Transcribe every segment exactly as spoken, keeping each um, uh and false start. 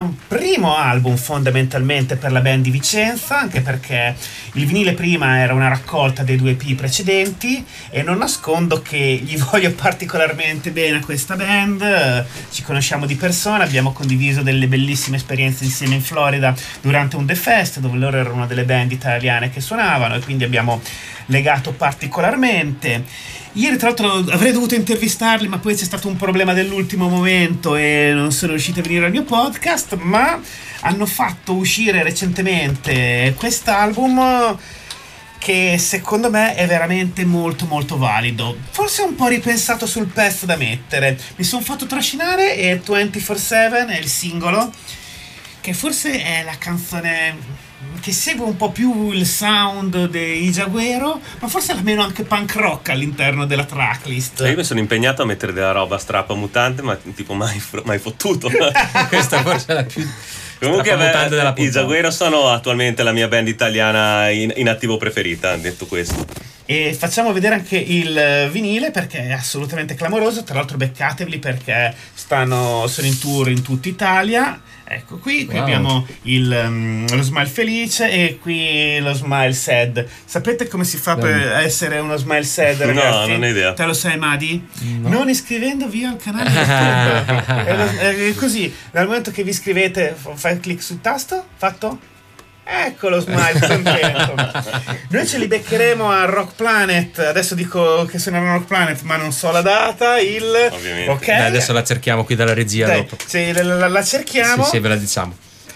un primo album fondamentalmente per la band di Vicenza, anche perché il vinile prima era una raccolta dei due E P precedenti, e non nascondo che gli voglio particolarmente bene a questa band. Ci conosciamo di persona, abbiamo condiviso delle bellissime esperienze insieme in Florida durante un The Fest, dove loro erano una delle band italiane che suonavano, e quindi abbiamo legato particolarmente. Ieri tra l'altro avrei dovuto intervistarli, ma poi c'è stato un problema dell'ultimo momento e non sono riusciti a venire al mio podcast, ma hanno fatto uscire recentemente quest'album che secondo me è veramente molto molto valido. Forse un po' ripensato sul pezzo da mettere, mi sono fatto trascinare, e ventiquattro sette è il singolo, che forse è la canzone che segue un po' più il sound dei Jaguero, ma forse la meno anche punk rock all'interno della tracklist. Io mi sono impegnato a mettere della roba strappa mutante, ma tipo mai, mai fottuto. Questa forse è la più comunque della beh, i Jaguero sono attualmente la mia band italiana in, in attivo preferita, detto questo. E facciamo vedere anche il vinile, perché è assolutamente clamoroso. Tra l'altro beccateveli, perché stanno sono in tour in tutta Italia. Ecco, qui, qui wow. abbiamo il, um, lo smile felice, e qui lo smile sad. Sapete come si fa per no. essere uno smile sad, ragazzi? No, non ho idea. Te lo sai, Madi? No. Non iscrivendovi al canale YouTube. è, lo, è così, dal momento che vi iscrivete, fai clic sul tasto, fatto? Ecco lo smile contento. Noi ce li beccheremo a Rock Planet. Adesso dico che sono a Rock Planet, ma non so la data. Il Ovviamente. ok. Dai, adesso la cerchiamo qui dalla regia. Dai, dopo. sì, la, la, la cerchiamo. Sì, sì, ve la diciamo.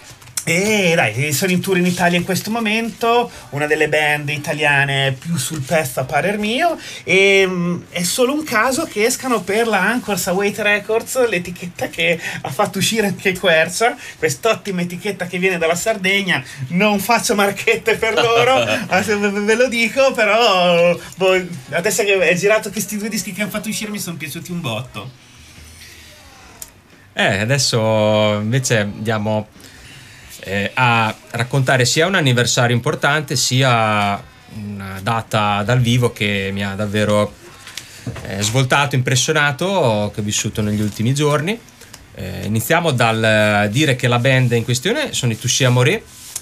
E dai, sono in tour in Italia in questo momento, una delle band italiane più sul pezzo a parer mio, e mh, è solo un caso che escano per la Anchors Await Records, l'etichetta che ha fatto uscire anche Quercia, quest'ottima etichetta che viene dalla Sardegna. Non faccio marchette per loro, ve lo dico, però boh, adesso che è girato questi due dischi che hanno fatto uscire mi sono piaciuti un botto. Eh, adesso invece andiamo Eh, a raccontare sia un anniversario importante, sia una data dal vivo che mi ha davvero eh, svoltato, impressionato, che ho vissuto negli ultimi giorni. Eh, iniziamo dal dire che la band in questione sono i Touché Amoré,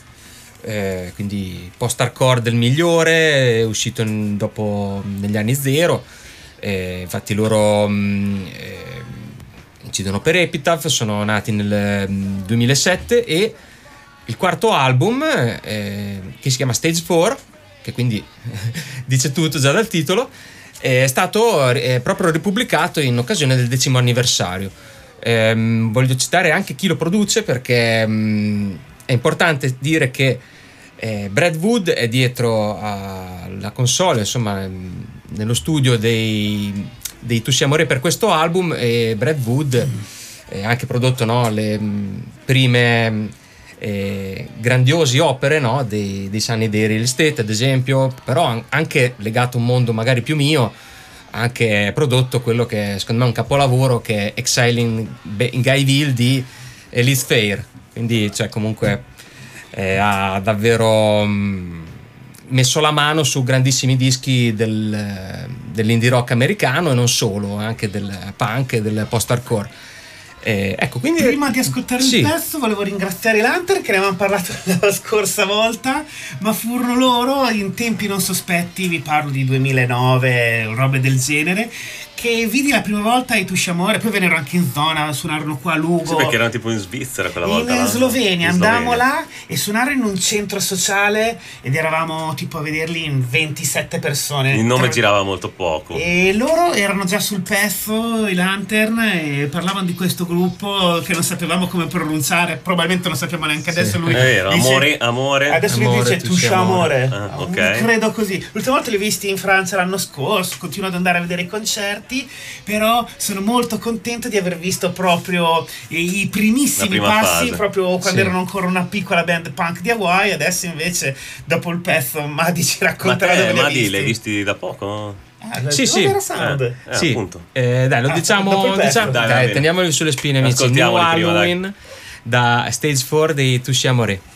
eh, quindi post-hardcore del migliore, è uscito in, dopo negli anni zero. Eh, infatti loro mh, eh, incidono per Epitaph, sono nati nel mh, duemilasette, e il quarto album, eh, che si chiama Stage quattro, che quindi dice tutto già dal titolo, è stato eh, proprio ripubblicato in occasione del decimo anniversario. Eh, voglio citare anche chi lo produce, perché mh, è importante dire che eh, Brad Wood è dietro alla console, insomma, nello studio dei, dei Touché Amoré per questo album, e Brad Wood ha anche prodotto, no, le mh, prime Eh, grandiosi opere, no, dei, dei Sunny Day Real Estate ad esempio, però anche legato a un mondo magari più mio, ha anche prodotto quello che secondo me è un capolavoro, che è Exile in, in Guyville di Elise Fair, quindi cioè comunque eh, ha davvero mh, messo la mano su grandissimi dischi del, dell'indie rock americano, e non solo, anche del punk e del post-hardcore. Eh, ecco, quindi prima di ascoltare sì. il pezzo volevo ringraziare i Lantern, che ne avevamo parlato la scorsa volta, ma furono loro in tempi non sospetti, vi parlo di duemilanove, robe del genere, che vidi la prima volta i Touché Amoré, poi vennero anche in zona, suonarono qua a Lugo. Sì, perché erano tipo in Svizzera quella volta. In no? Slovenia, in andavamo Slovenia. là e suonarono in un centro sociale, ed eravamo tipo a vederli in ventisette persone. Il nome Tra... girava molto poco. E loro erano già sul pezzo, i Lantern, e parlavano di questo gruppo che non sapevamo come pronunciare, probabilmente non sappiamo neanche adesso. Sì. Lui È vero, dice, amore, amore. adesso Amore, lui dice Touché Touché Amoré. Ah, ok. Credo così. L'ultima volta li ho visti in Francia l'anno scorso, continuo ad andare a vedere i concerti, però sono molto contento di aver visto proprio i, i primissimi passi, fase. proprio quando Sì. erano ancora una piccola band punk di Hawaii. Adesso invece, dopo il pezzo, Madi ci Ma racconterà te, dove li ha Madi, visti. l'hai visti da poco? Ah, Sì, il sì. Vero Sound. Eh, eh, sì, appunto. eh, dai, lo Ah, dopo diciamo, il pezzo. diciamo Dai, va dai, bene. teniamoli sulle spine, amici. New Ascoltiamoli prima, dai. Halloween da Stage quattro dei Touché Amoré.